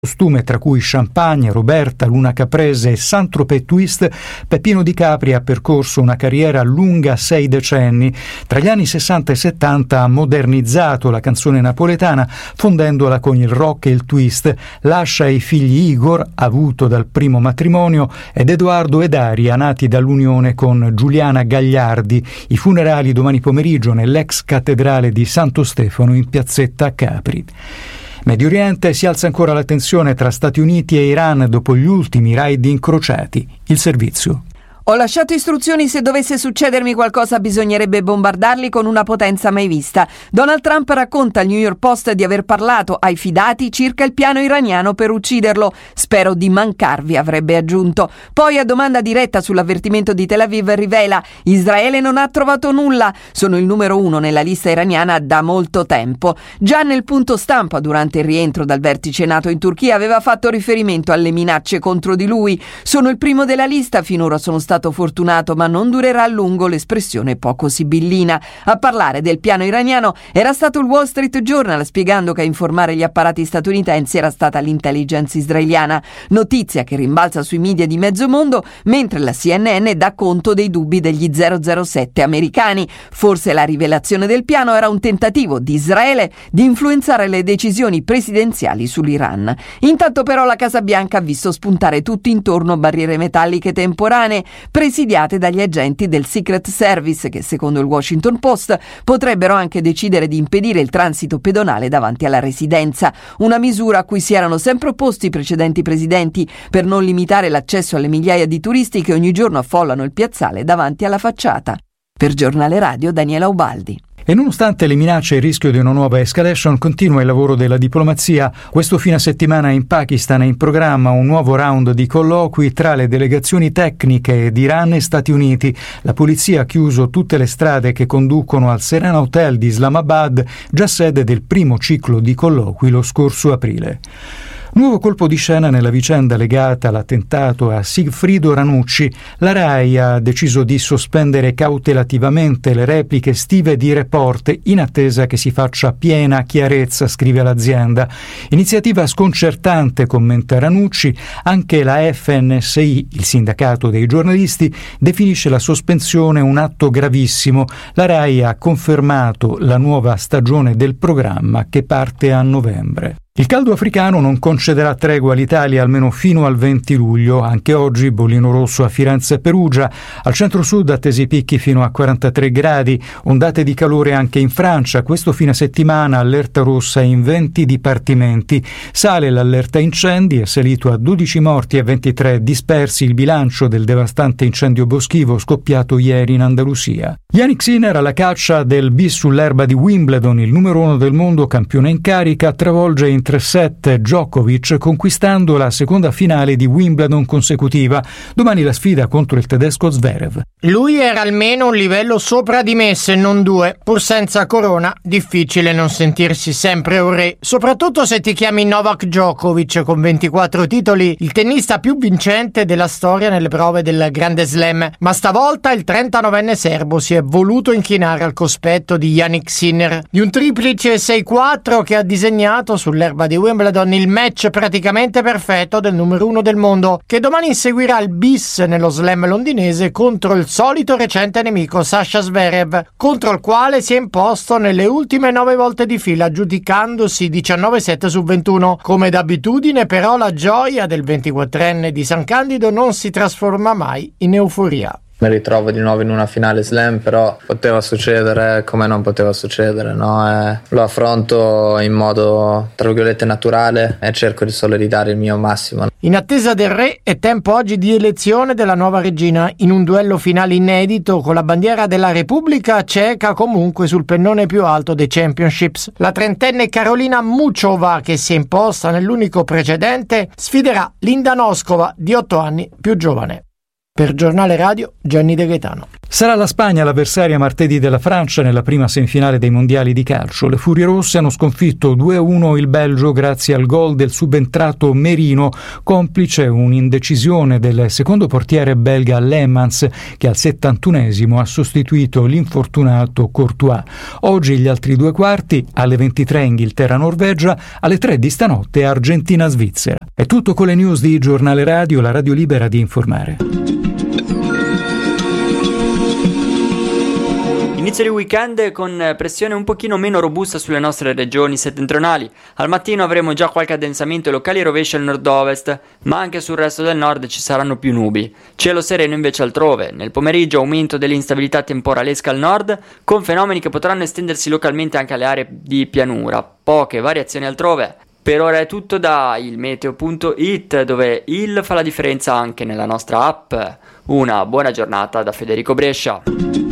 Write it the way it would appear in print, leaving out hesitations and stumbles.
costume tra cui Champagne, Roberta, Luna Caprese e Saint-Tropez Twist, Peppino Di Capri ha percorso una carriera lunga 6 decenni. Tra gli anni 60 e 70 ha modernizzato la canzone napoletana fondendola con il rock e il twist. Lascia i figli Igor, avuto dal primo matrimonio, ed Edoardo e Daria, nati dall'unione con Giuliana Gagliardi. I funerali domani pomeriggio nell'ex cattedrale di Santo Stefano in piazzetta Capri. Medio Oriente, si alza ancora la tensione tra Stati Uniti e Iran dopo gli ultimi raid incrociati. Il servizio. Ho lasciato istruzioni: se dovesse succedermi qualcosa bisognerebbe bombardarli con una potenza mai vista. Donald Trump racconta al New York Post di aver parlato ai fidati circa il piano iraniano per ucciderlo. Spero di mancarvi, avrebbe aggiunto. Poi, a domanda diretta sull'avvertimento di Tel Aviv, rivela: Israele non ha trovato nulla, sono il numero 1 nella lista iraniana da molto tempo. Già nel punto stampa durante il rientro dal vertice NATO in Turchia aveva fatto riferimento alle minacce contro di lui. Sono il primo della lista, finora sono stato fortunato, ma non durerà a lungo, l'espressione poco sibillina. A parlare del piano iraniano era stato il Wall Street Journal, spiegando che a informare gli apparati statunitensi era stata l'intelligence israeliana, notizia che rimbalza sui media di mezzo mondo, mentre la CNN dà conto dei dubbi degli 007 americani. Forse la rivelazione del piano era un tentativo di Israele di influenzare le decisioni presidenziali sull'Iran. Intanto però la Casa Bianca ha visto spuntare tutto intorno barriere metalliche temporanee presidiate dagli agenti del Secret Service che, secondo il Washington Post, potrebbero anche decidere di impedire il transito pedonale davanti alla residenza, una misura a cui si erano sempre opposti i precedenti presidenti per non limitare l'accesso alle migliaia di turisti che ogni giorno affollano il piazzale davanti alla facciata. Per Giornale Radio, Daniela Ubaldi. E nonostante le minacce e il rischio di una nuova escalation, continua il lavoro della diplomazia. Questo fine settimana in Pakistan è in programma un nuovo round di colloqui tra le delegazioni tecniche di Iran e Stati Uniti. La polizia ha chiuso tutte le strade che conducono al Serena Hotel di Islamabad, già sede del primo ciclo di colloqui lo scorso aprile. Nuovo colpo di scena nella vicenda legata all'attentato a Sigfrido Ranucci. La RAI ha deciso di sospendere cautelativamente le repliche estive di Report in attesa che si faccia piena chiarezza, scrive l'azienda. Iniziativa sconcertante, commenta Ranucci. Anche la FNSI, il sindacato dei giornalisti, definisce la sospensione un atto gravissimo. La RAI ha confermato la nuova stagione del programma che parte a novembre. Il caldo africano non concederà tregua all'Italia almeno fino al 20 luglio. Anche oggi bollino rosso a Firenze e Perugia, al centro-sud attesi picchi fino a 43 gradi, ondate di calore anche in Francia. Questo fine settimana allerta rossa in 20 dipartimenti. Sale l'allerta incendi, è salito a 12 morti e 23 dispersi il bilancio del devastante incendio boschivo scoppiato ieri in Andalusia. Jannik Sinner alla caccia del bis sull'erba di Wimbledon, il numero 1 del mondo, campione in carica, travolge in 3-7 Djokovic, conquistando la seconda finale di Wimbledon consecutiva. Domani la sfida contro il tedesco Zverev. Lui era almeno un livello sopra di me, se non due. Pur senza corona, difficile non sentirsi sempre un re, soprattutto se ti chiami Novak Djokovic, con 24 titoli, il tennista più vincente della storia nelle prove del Grande Slam. Ma stavolta il 39enne serbo si è voluto inchinare al cospetto di Jannik Sinner, di un triplice 6-4 che ha disegnato sull'erba di Wimbledon il match praticamente perfetto del numero 1 del mondo, che domani inseguirà il bis nello slam londinese contro il solito recente nemico Sasha Zverev, contro il quale si è imposto nelle ultime 9 volte di fila, aggiudicandosi 19-7 su 21. Come d'abitudine però la gioia del 24enne di San Candido non si trasforma mai in euforia. Mi ritrovo di nuovo in una finale slam, però poteva succedere come non poteva succedere, no? Lo affronto in modo, tra virgolette, naturale e cerco di solo ridare il mio massimo. In attesa del re è tempo oggi di elezione della nuova regina, in un duello finale inedito con la bandiera della Repubblica Ceca comunque sul pennone più alto dei Championships. La trentenne Karolina Muchova, che si è imposta nell'unico precedente, sfiderà Linda Noskova, di 8 anni più giovane. Per Giornale Radio, Gianni De Gaetano. Sarà la Spagna l'avversaria martedì della Francia nella prima semifinale dei mondiali di calcio. Le Furie Rosse hanno sconfitto 2-1 il Belgio grazie al gol del subentrato Merino, complice un'indecisione del secondo portiere belga Lemans, che al 71esimo ha sostituito l'infortunato Courtois. Oggi gli altri 2 quarti, alle 23 Inghilterra-Norvegia, alle 3 di stanotte Argentina-Svizzera. È tutto con le news di Giornale Radio, la radio libera di informare. Inizio di weekend con pressione un pochino meno robusta sulle nostre regioni settentrionali. Al mattino avremo già qualche addensamento e locali rovesci al nord-ovest, ma anche sul resto del nord ci saranno più nubi. Cielo sereno invece altrove. Nel pomeriggio aumento dell'instabilità temporalesca al nord, con fenomeni che potranno estendersi localmente anche alle aree di pianura. Poche variazioni altrove. Per ora è tutto da ilmeteo.it, dove il fa la differenza anche nella nostra app. Una buona giornata da Federico Brescia.